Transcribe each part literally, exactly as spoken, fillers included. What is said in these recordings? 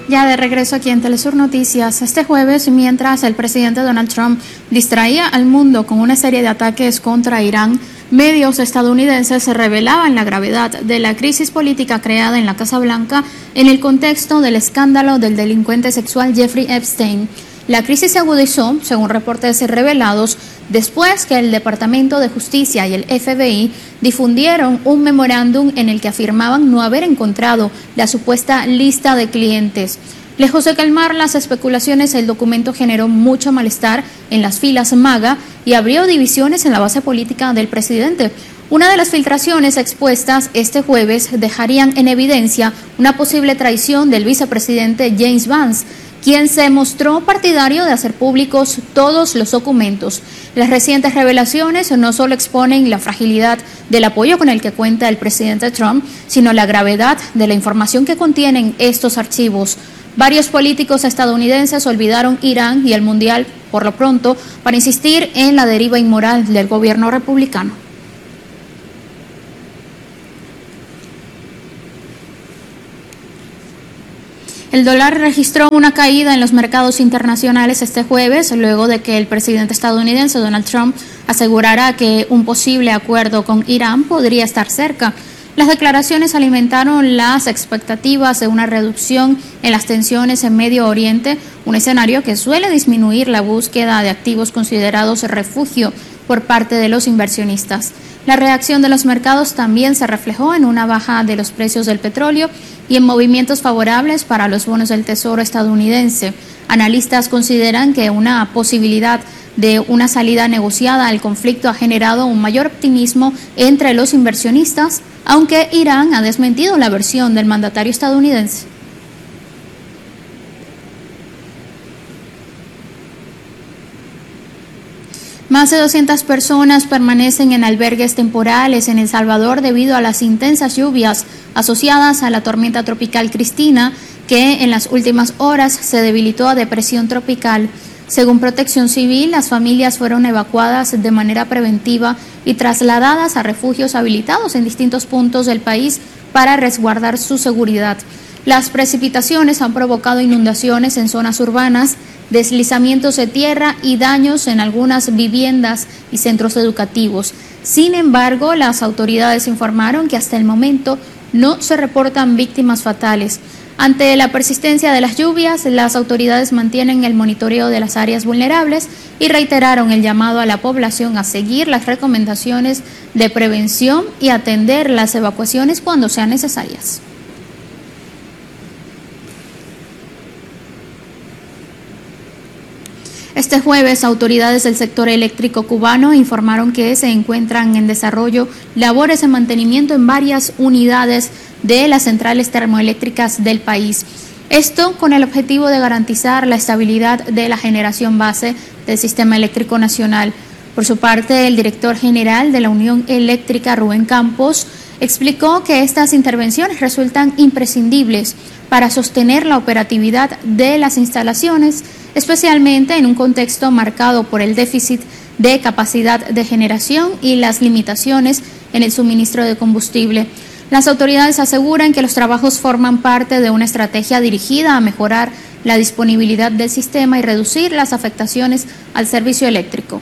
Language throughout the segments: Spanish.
Ya de regreso aquí en Telesur Noticias, este jueves, mientras el presidente Donald Trump distraía al mundo con una serie de ataques contra Irán, medios estadounidenses revelaban la gravedad de la crisis política creada en la Casa Blanca en el contexto del escándalo del delincuente sexual Jeffrey Epstein. La crisis se agudizó, según reportes revelados, después que el Departamento de Justicia y el F B I difundieron un memorándum en el que afirmaban no haber encontrado la supuesta lista de clientes. Lejos de calmar las especulaciones, el documento generó mucho malestar en las filas MAGA y abrió divisiones en la base política del presidente. Una de las filtraciones expuestas este jueves dejarían en evidencia una posible traición del vicepresidente James Vance, quien se mostró partidario de hacer públicos todos los documentos. Las recientes revelaciones no solo exponen la fragilidad del apoyo con el que cuenta el presidente Trump, sino la gravedad de la información que contienen estos archivos. Varios políticos estadounidenses olvidaron Irán y el Mundial por lo pronto para insistir en la deriva inmoral del gobierno republicano. El dólar registró una caída en los mercados internacionales este jueves, luego de que el presidente estadounidense Donald Trump asegurara que un posible acuerdo con Irán podría estar cerca. Las declaraciones alimentaron las expectativas de una reducción en las tensiones en Medio Oriente, un escenario que suele disminuir la búsqueda de activos considerados refugio por parte de los inversionistas. La reacción de los mercados también se reflejó en una baja de los precios del petróleo y en movimientos favorables para los bonos del Tesoro estadounidense. Analistas consideran que una posibilidad de una salida negociada al conflicto ha generado un mayor optimismo entre los inversionistas, aunque Irán ha desmentido la versión del mandatario estadounidense. Más de doscientas personas permanecen en albergues temporales en El Salvador debido a las intensas lluvias asociadas a la tormenta tropical Cristina, que en las últimas horas se debilitó a depresión tropical. Según Protección Civil, las familias fueron evacuadas de manera preventiva y trasladadas a refugios habilitados en distintos puntos del país para resguardar su seguridad. Las precipitaciones han provocado inundaciones en zonas urbanas, deslizamientos de tierra y daños en algunas viviendas y centros educativos. Sin embargo, las autoridades informaron que hasta el momento no se reportan víctimas fatales. Ante la persistencia de las lluvias, las autoridades mantienen el monitoreo de las áreas vulnerables y reiteraron el llamado a la población a seguir las recomendaciones de prevención y atender las evacuaciones cuando sean necesarias. Este jueves, autoridades del sector eléctrico cubano informaron que se encuentran en desarrollo labores de mantenimiento en varias unidades de las centrales termoeléctricas del país. Esto con el objetivo de garantizar la estabilidad de la generación base del sistema eléctrico nacional. Por su parte, el director general de la Unión Eléctrica, Rubén Campos, explicó que estas intervenciones resultan imprescindibles para sostener la operatividad de las instalaciones, especialmente en un contexto marcado por el déficit de capacidad de generación y las limitaciones en el suministro de combustible. Las autoridades aseguran que los trabajos forman parte de una estrategia dirigida a mejorar la disponibilidad del sistema y reducir las afectaciones al servicio eléctrico.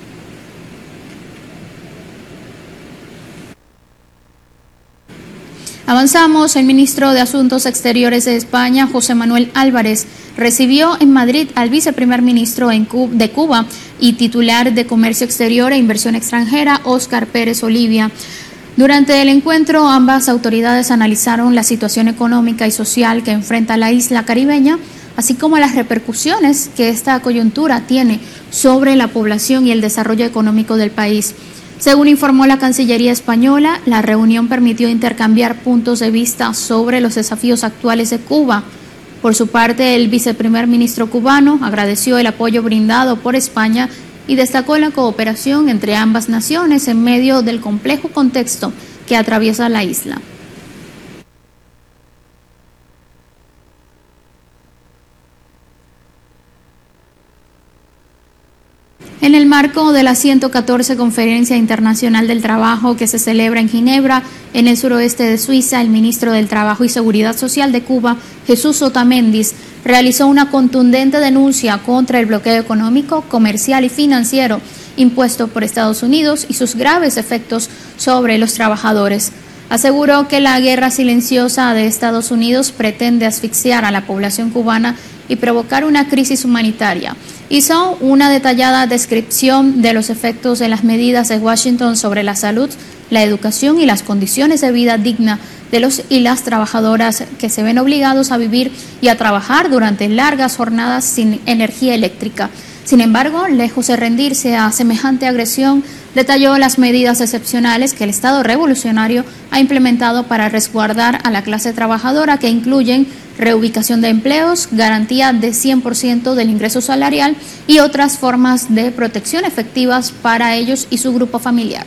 Avanzamos. El ministro de Asuntos Exteriores de España, José Manuel Álvarez, recibió en Madrid al viceprimer ministro de Cuba y titular de Comercio Exterior e Inversión Extranjera, Óscar Pérez Olivia. Durante el encuentro, ambas autoridades analizaron la situación económica y social que enfrenta la isla caribeña, así como las repercusiones que esta coyuntura tiene sobre la población y el desarrollo económico del país. Según informó la Cancillería española, la reunión permitió intercambiar puntos de vista sobre los desafíos actuales de Cuba. Por su parte, el viceprimer ministro cubano agradeció el apoyo brindado por España y destacó la cooperación entre ambas naciones en medio del complejo contexto que atraviesa la isla. En el marco de la ciento catorce Conferencia Internacional del Trabajo que se celebra en Ginebra, En el suroeste de Suiza, el ministro del Trabajo y Seguridad Social de Cuba, Jesús Otamendi, realizó una contundente denuncia contra el bloqueo económico, comercial y financiero impuesto por Estados Unidos y sus graves efectos sobre los trabajadores. Aseguró que la guerra silenciosa de Estados Unidos pretende asfixiar a la población cubana y provocar una crisis humanitaria. Hizo una detallada descripción de los efectos de las medidas de Washington sobre la salud, la educación y las condiciones de vida digna de los y las trabajadoras que se ven obligados a vivir y a trabajar durante largas jornadas sin energía eléctrica. Sin embargo, lejos de rendirse a semejante agresión, detalló las medidas excepcionales que el Estado revolucionario ha implementado para resguardar a la clase trabajadora, que incluyen reubicación de empleos, garantía de cien por ciento del ingreso salarial y otras formas de protección efectivas para ellos y su grupo familiar.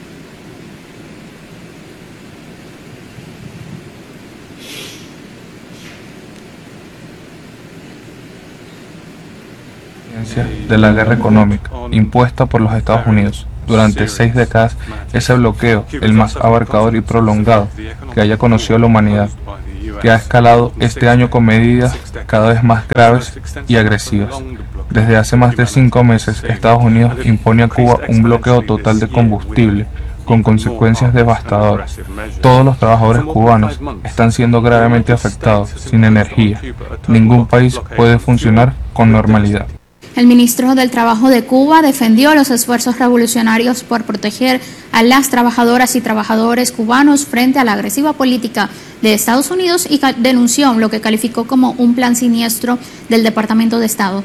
De la guerra económica impuesta por los Estados Unidos. Durante seis décadas, ese bloqueo, el más abarcador y prolongado que haya conocido la humanidad, que ha escalado este año con medidas cada vez más graves y agresivas. Desde hace más de cinco meses, Estados Unidos impone a Cuba un bloqueo total de combustible, con consecuencias devastadoras. Todos los trabajadores cubanos están siendo gravemente afectados, sin energía. Ningún país puede funcionar con normalidad. El ministro del Trabajo de Cuba defendió los esfuerzos revolucionarios por proteger a las trabajadoras y trabajadores cubanos frente a la agresiva política de Estados Unidos y denunció lo que calificó como un plan siniestro del Departamento de Estado.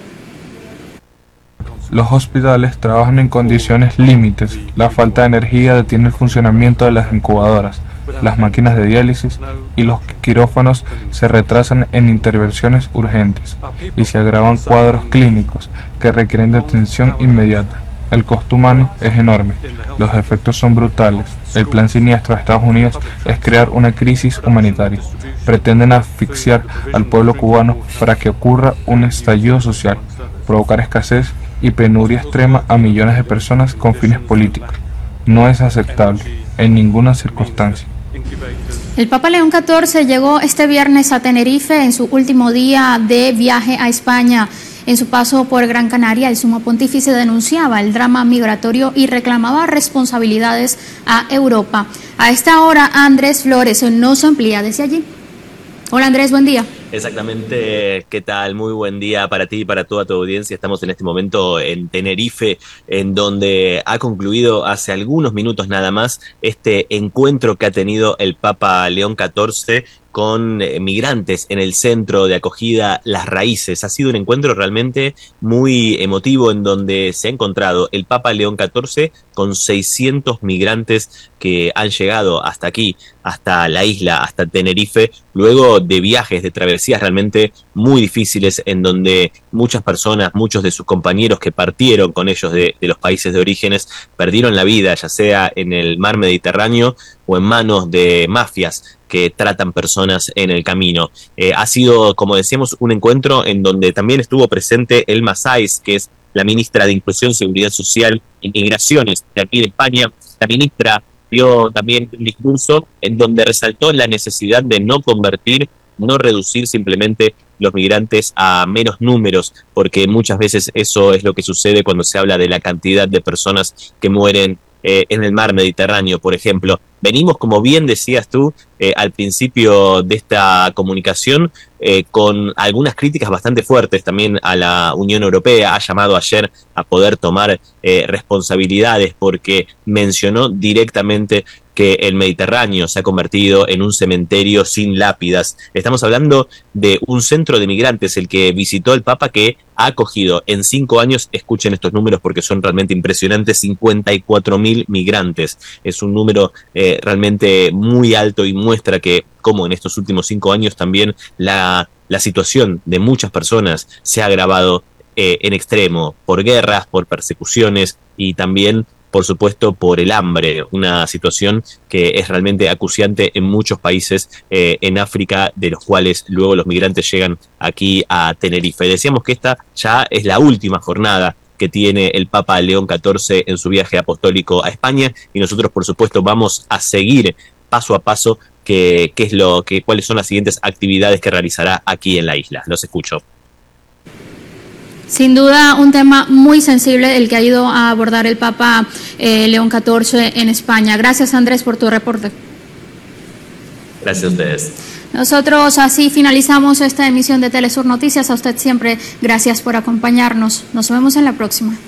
Los hospitales trabajan en condiciones límites. La falta de energía detiene el funcionamiento de las incubadoras, las máquinas de diálisis y los quirófanos se retrasan en intervenciones urgentes y se agravan cuadros clínicos que requieren de atención inmediata. El costo humano es enorme, los efectos son brutales. El plan siniestro de Estados Unidos es crear una crisis humanitaria. Pretenden asfixiar al pueblo cubano para que ocurra un estallido social, provocar escasez y penuria extrema a millones de personas con fines políticos. No es aceptable en ninguna circunstancia. El Papa León catorce llegó este viernes a Tenerife en su último día de viaje a España. En su paso por Gran Canaria, el sumo pontífice denunciaba el drama migratorio y reclamaba responsabilidades a Europa. A esta hora, Andrés Flores nos amplía desde allí. Hola Andrés, buen día. Exactamente, ¿qué tal? Muy buen día para ti y para toda tu audiencia. Estamos en este momento en Tenerife, en donde ha concluido hace algunos minutos nada más este encuentro que ha tenido el Papa León catorce con migrantes en el centro de acogida Las Raíces. Ha sido un encuentro realmente muy emotivo en donde se ha encontrado el Papa León catorce con seiscientos migrantes que han llegado hasta aquí, hasta la isla, hasta Tenerife, luego de viajes, de travesías realmente muy difíciles en donde muchas personas, muchos de sus compañeros que partieron con ellos de, de los países de orígenes, perdieron la vida, ya sea en el mar Mediterráneo o en manos de mafias que tratan personas en el camino. Eh, ha sido, como decíamos, un encuentro en donde también estuvo presente Elma Sáiz, que es la ministra de Inclusión, Seguridad Social y Migraciones de aquí de España. La ministra dio también un discurso en donde resaltó la necesidad de no convertir, no reducir simplemente los migrantes a menos números, porque muchas veces eso es lo que sucede cuando se habla de la cantidad de personas que mueren eh, en el mar Mediterráneo, por ejemplo. Venimos, como bien decías tú, eh, al principio de esta comunicación, eh, con algunas críticas bastante fuertes también a la Unión Europea. Ha llamado ayer a poder tomar eh, responsabilidades porque mencionó directamente que el Mediterráneo se ha convertido en un cementerio sin lápidas. Estamos hablando de un centro de migrantes, el que visitó el Papa, que ha acogido en cinco años, escuchen estos números porque son realmente impresionantes, cincuenta y cuatro mil migrantes. Es un número eh, realmente muy alto y muestra que, como en estos últimos cinco años también la, la situación de muchas personas se ha agravado eh, en extremo por guerras, por persecuciones y también, por supuesto, por el hambre, una situación que es realmente acuciante en muchos países eh, en África, de los cuales luego los migrantes llegan aquí a Tenerife. Decíamos que esta ya es la última jornada que tiene el Papa León catorce en su viaje apostólico a España y nosotros, por supuesto, vamos a seguir paso a paso qué, qué es lo, que, cuáles son las siguientes actividades que realizará aquí en la isla. Los escucho. Sin duda un tema muy sensible el que ha ido a abordar el Papa eh, León catorce en España. Gracias, Andrés, por tu reporte. Gracias a ustedes. Nosotros así finalizamos esta emisión de Telesur Noticias. A usted siempre gracias por acompañarnos. Nos vemos en la próxima.